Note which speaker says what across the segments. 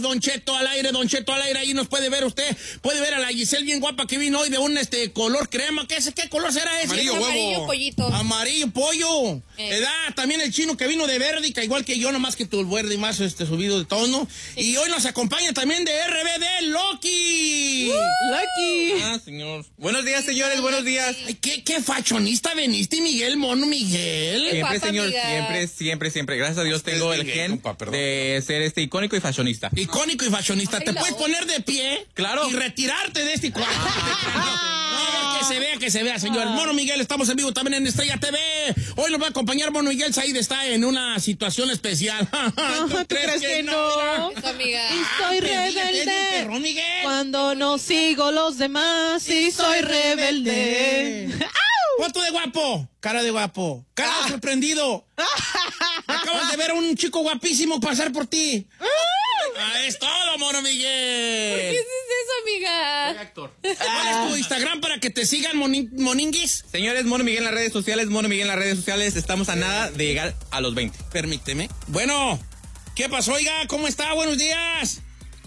Speaker 1: Don Cheto al aire, ahí nos puede ver usted. Puede ver a la Giselle bien guapa que vino hoy de un color crema. ¿Qué color será ese?
Speaker 2: Amarillo huevo.
Speaker 3: Amarillo pollito.
Speaker 1: Amarillo pollo. También el chino que vino de verde, que igual que yo, nomás que tu verde y más subido de tono. Sí. Y hoy nos acompaña también de RBD, Loki.
Speaker 3: Lucky.
Speaker 2: Ah, señor. Buenos días, señores, buenos días.
Speaker 1: Ay, qué fashionista veniste, Miguel, mono Miguel.
Speaker 2: Siempre,
Speaker 3: guapa,
Speaker 2: señor,
Speaker 3: amiga.
Speaker 2: siempre. Gracias a Dios tengo el gen de ser icónico y fashionista.
Speaker 1: Icónico y fashionista.
Speaker 3: Ay,
Speaker 1: ¿Te
Speaker 3: la
Speaker 1: puedes
Speaker 3: otra.
Speaker 1: poner de pie?
Speaker 2: Claro.
Speaker 1: Y retirarte de este cuadro. No, que se vea, señor. Mono Miguel, estamos en vivo también en Estrella TV. Hoy nos va a acompañar Mono Miguel. Said está en una situación especial.
Speaker 4: ¿Tú crees que no?
Speaker 3: Eso, amiga.
Speaker 4: Y soy rebelde.
Speaker 1: Miguel.
Speaker 4: Cuando no sigo los demás, y soy rebelde.
Speaker 1: Foto de guapo, cara de guapo, cara de sorprendido. Acabas de ver a un chico guapísimo pasar por ti. Es todo, Mono Miguel.
Speaker 3: ¿Qué es eso, amiga?
Speaker 2: Actor.
Speaker 1: ¿Cuál es tu Instagram para que te sigan, Moninguis?
Speaker 2: Señores, Mono Miguel en las redes sociales, estamos a nada de llegar a los 20.
Speaker 1: Permíteme. Bueno, ¿qué pasó, oiga? ¿Cómo está? Buenos días.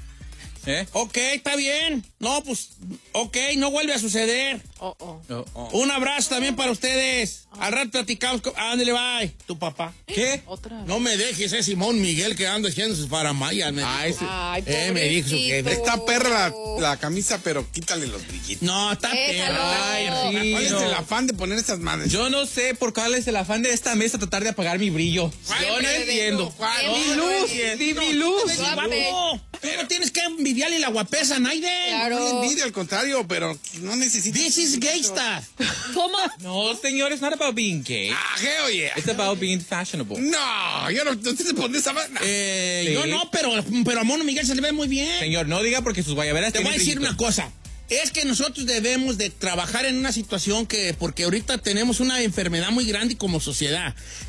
Speaker 1: Ok, está bien. No, pues, ok, no vuelve a suceder. Un abrazo también para ustedes. Al rato platicamos. Ándale, bye. Tu papá.
Speaker 2: ¿Qué?
Speaker 4: Otra.
Speaker 1: No me dejes ese Simón Miguel que anda haciendo sus paramayas.
Speaker 2: Ay, sí.
Speaker 3: Ay,
Speaker 1: me dijo su
Speaker 3: pobrecito.
Speaker 1: jefe.
Speaker 5: Está perra la camisa, pero quítale los brillitos.
Speaker 1: No, está
Speaker 3: Déjalo.
Speaker 1: perro.
Speaker 2: Ay, sí,
Speaker 5: ¿Cuál es
Speaker 2: no.
Speaker 5: el afán de poner esas madres?
Speaker 2: Yo no sé por cuál es el afán de esta mesa tratar de apagar mi brillo. Yo no entiendo.
Speaker 3: Mi luz,
Speaker 2: sí, mi luz.
Speaker 1: Tú eres guapo. Tú no tienes que envidiarle la guapesa a Naiden.
Speaker 3: Claro.
Speaker 5: No envidia, al contrario, pero no necesito.
Speaker 1: This is gay stuff.
Speaker 3: ¿Cómo?
Speaker 2: No, señor, it's not about being gay.
Speaker 5: Ah, hell yeah.
Speaker 2: It's about being fashionable.
Speaker 5: No, yo no te pones esa madre.
Speaker 1: Yo no, pero a Mono Miguel se le ve muy bien.
Speaker 2: Señor, no diga porque sus guayaberas
Speaker 1: Te voy a
Speaker 2: tienen
Speaker 1: decir
Speaker 2: brillitos.
Speaker 1: una cosa. Es que nosotros debemos de trabajar en una situación porque ahorita tenemos una enfermedad muy grande como sociedad.